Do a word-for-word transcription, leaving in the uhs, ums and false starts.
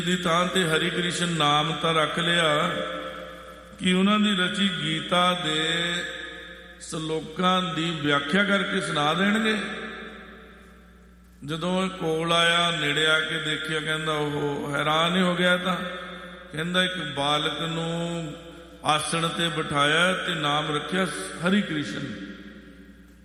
ਦੀ ਥਾਂ ਤੇ ਹਰੀ ਕ੍ਰਿਸ਼ਨ ਨਾਮ ਤਾਂ ਰੱਖ ਲਿਆ ਕਿ ਉਹਨਾਂ ਦੀ ਰਚੀ ਗੀਤਾ ਦੇ ਸ਼ਲੋਕਾਂ ਦੀ ਵਿਆਖਿਆ ਕਰਕੇ ਸੁਣਾ ਦੇਣਗੇ। ਜਦੋਂ ਕੋਲ ਆਇਆ, ਨੇੜੇ ਆ ਕੇ ਦੇਖਿਆ, ਕਹਿੰਦਾ ਉਹ ਹੈਰਾਨ ਹੀ ਹੋ ਗਿਆ। ਤਾਂ ਕਹਿੰਦਾ ਇੱਕ ਬਾਲਕ ਨੂੰ ਆਸਣ ਤੇ ਬਿਠਾਇਆ ਤੇ ਨਾਮ ਰੱਖਿਆ ਹਰੀ ਕ੍ਰਿਸ਼ਨ।